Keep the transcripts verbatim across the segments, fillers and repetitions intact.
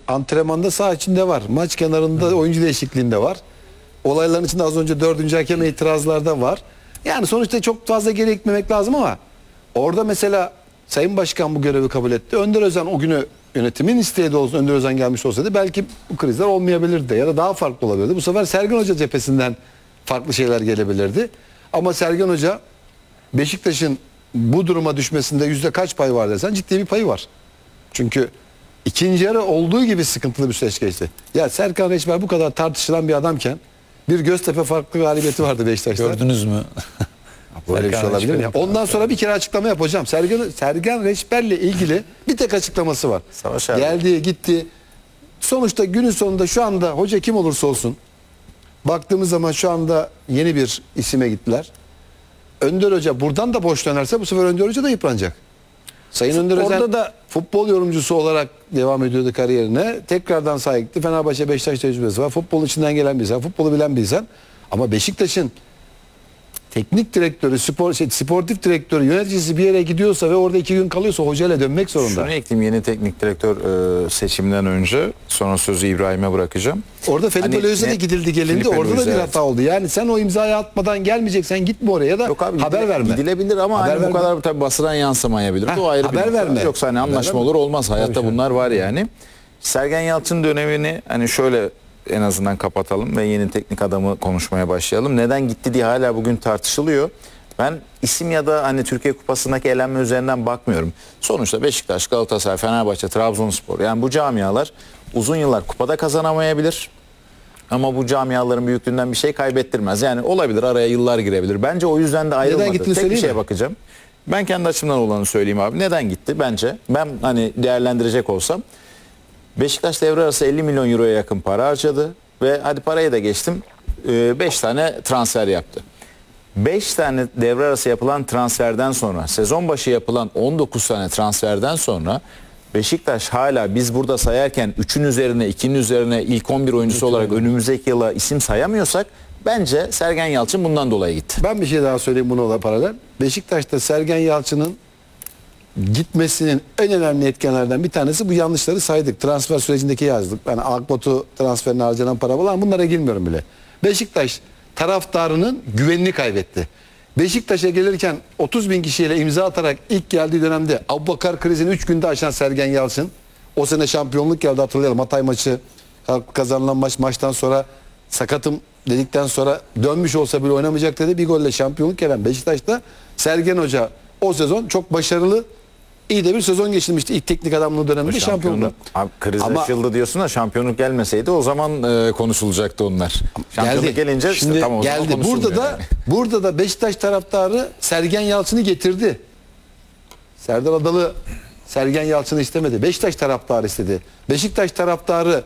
antrenmanda saha içinde var. Maç kenarında Hı. oyuncu değişikliğinde var. Olayların içinde az önce dördüncü hakeme itirazlarda var. Yani sonuçta çok fazla gerekmemek lazım ama orada mesela Sayın Başkan bu görevi kabul etti. Önder Özen o günü yönetimin isteği de olsun, Önder Özen gelmiş olsaydı belki bu krizler olmayabilirdi ya da daha farklı olabilirdi. Bu sefer Sergen Hoca cephesinden farklı şeyler gelebilirdi. Ama Sergen Hoca Beşiktaş'ın bu duruma düşmesinde yüzde kaç pay var desen ciddi bir payı var. Çünkü ikinci yarı olduğu gibi sıkıntılı bir süreç geçti. Ya Serkan Reçber bu kadar tartışılan bir adamken bir Göztepe farklı galibiyeti vardı Beşiktaş'ta. Gördünüz mü? Böyle bir şey olabilir mi? Ya? Ondan sonra bir kere açıklama yapacağım. Sergen, Sergen Reçber'le ilgili bir tek açıklaması var. Savaş abi. Geldi gitti. Sonuçta günün sonunda şu anda hoca kim olursa olsun baktığımız zaman şu anda yeni bir isime gittiler. Önder Hoca buradan da boş dönerse bu sefer Önder Hoca da yıpranacak. Sayın Önder Özen Orada da futbol yorumcusu olarak devam ediyordu kariyerine. Tekrardan sahaya gitti. Fenerbahçe Beşiktaş tecrübesi var. Futbolun içinden gelen bir insan. Futbolu bilen bir insan. Ama Beşiktaş'ın teknik direktörü, spor, şey, sportif direktörü, yöneticisi bir yere gidiyorsa ve orada iki gün kalıyorsa hocayla dönmek zorunda. Şunu ekleyeyim, yeni teknik direktör e, seçimden önce, sonra sözü İbrahim'e bırakacağım. Orada Felipe Hani Luiz'e de gidildi gelindi. Felipe Orada Luiz'e, da bir evet. hata oldu. Yani sen o imzayı atmadan gelmeyeceksen gitme oraya ya da Yok abi, haber gidile, verme. Gidilebilir ama Haber hani verme. bu kadar tabii basına yansımayabilir. Heh, O ayrı haber bir nokta. verme. Yoksa hani anlaşma Haber olur olmaz. Hayatta Tabii bunlar var yani. Sergen Yalçın dönemini hani şöyle en azından kapatalım ve yeni teknik adamı konuşmaya başlayalım. Neden gitti diye hala bugün tartışılıyor. Ben isim ya da hani Türkiye Kupası'ndaki elenme üzerinden bakmıyorum. Sonuçta Beşiktaş, Galatasaray, Fenerbahçe, Trabzonspor, yani bu camialar uzun yıllar kupada kazanamayabilir. Ama bu camiaların büyüklüğünden bir şey kaybettirmez. Yani olabilir, araya yıllar girebilir. Bence o yüzden de ayrılmadı. Neden gittiğini Tek bir şeye mi? bakacağım. Ben kendi açımdan olanı söyleyeyim abi. Neden gitti? Bence ben hani değerlendirecek olsam Beşiktaş devre arası elli milyon euroya yakın para harcadı ve hadi parayı da geçtim, beş tane transfer yaptı. beş tane devre arası yapılan transferden sonra, sezon başı yapılan on dokuz tane transferden sonra Beşiktaş hala biz burada sayarken üçün üzerine, ikinin üzerine ilk on bir oyuncusu olarak önümüzdeki yıla isim sayamıyorsak bence Sergen Yalçın bundan dolayı gitti. Ben bir şey daha söyleyeyim buna da paralel. Beşiktaş'ta Sergen Yalçın'ın gitmesinin en önemli etkenlerden bir tanesi bu yanlışları saydık. Transfer sürecindeki yazdık. Yani Akbotu transferine harcanan para falan, bunlara girmiyorum bile. Beşiktaş taraftarının güvenini kaybetti. Beşiktaş'a gelirken otuz bin kişiyle imza atarak ilk geldiği dönemde Abubakar krizini üç günde aşan Sergen Yalçın, o sene şampiyonluk geldi, hatırlayalım. Hatay maçı kazanılan maç, maçtan sonra sakatım dedikten sonra dönmüş olsa bile oynamayacak dedi. Bir golle şampiyonluk gelen Beşiktaş'ta Sergen Hoca o sezon çok başarılı, iyi de bir sezon geçirmişti. İlk teknik adamlığı döneminde şampiyonluk. Abi kriz Ama- aşıldı diyorsun da şampiyonluk gelmeseydi o zaman e, konuşulacaktı onlar. Şampiyonluk Geldi. gelince Şimdi işte, tam o zaman geldi. konuşulmuyor Burada da yani. burada da Beşiktaş taraftarı Sergen Yalçın'ı getirdi. Serdar Adalı Sergen Yalçın'ı istemedi. Beşiktaş taraftarı istedi. Beşiktaş taraftarı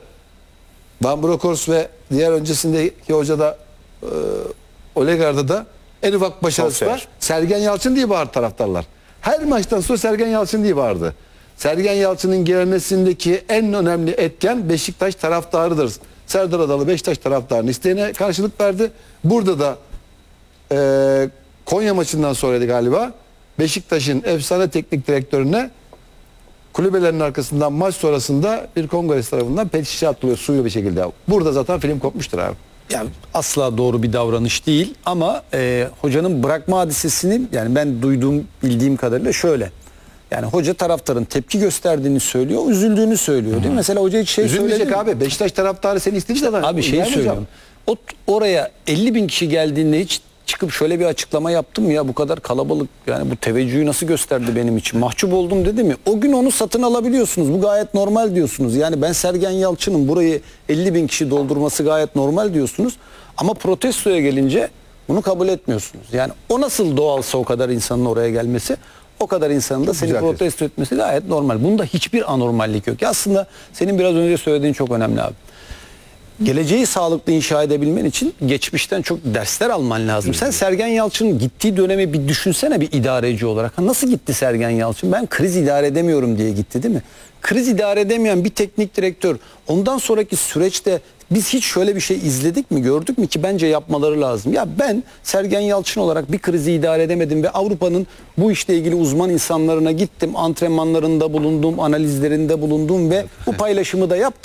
Van Bronckhorst ve diğer öncesindeki hoca da e, Olegar'da da en ufak başarısı Çok var. Sergen Yalçın diye bağırdı taraftarlar. Her maçtan sonra Sergen Yalçın diye bağırdı. Sergen Yalçın'ın gelmesindeki en önemli etken Beşiktaş taraftarıdır. Serdar Adalı Beşiktaş taraftarının isteğine karşılık verdi. Burada da e, Konya maçından sonraydı galiba. Beşiktaş'ın efsane teknik direktörüne kulübelerin arkasından maç sonrasında bir kongres tarafından pet şişe atılıyor suyu bir şekilde. Burada zaten film kopmuştur abi. yani asla doğru bir davranış değil ama e, hocanın bırakma hadisesini, yani ben duyduğum, bildiğim kadarıyla şöyle. Yani hoca taraftarın tepki gösterdiğini söylüyor, üzüldüğünü söylüyor değil mi? Mesela hoca hiç şey Üzülmeyecek söyledi mi? abi. Beşiktaş taraftarı seni istediği zaman. Abi şey Gelmeyeceğim. söylüyorum. O, oraya elli bin kişi geldiğinde hiç çıkıp şöyle bir açıklama yaptım mı, ya bu kadar kalabalık, yani bu teveccühü nasıl gösterdi benim için, mahcup oldum dedi mi? O gün onu satın alabiliyorsunuz, bu gayet normal diyorsunuz. Yani ben Sergen Yalçın'ın burayı elli bin kişi doldurması gayet normal diyorsunuz ama protestoya gelince bunu kabul etmiyorsunuz. Yani o nasıl doğalsa o kadar insanın oraya gelmesi, o kadar insanın da seni güzel protesto etmesi gayet normal. Bunda hiçbir anormallik yok. Ya aslında senin biraz önce söylediğin çok önemli abi. Geleceği sağlıklı inşa edebilmen için geçmişten çok dersler alman lazım. Sen Sergen Yalçın'ın gittiği dönemi bir düşünsene bir idareci olarak. Ha, nasıl gitti Sergen Yalçın? Ben kriz idare edemiyorum diye gitti değil mi? Kriz idare edemeyen bir teknik direktör, ondan sonraki süreçte biz hiç şöyle bir şey izledik mi, gördük mü ki bence yapmaları lazım. Ya ben Sergen Yalçın olarak bir krizi idare edemedim ve Avrupa'nın bu işle ilgili uzman insanlarına gittim, antrenmanlarında bulundum, analizlerinde bulundum ve bu paylaşımı da yaptım.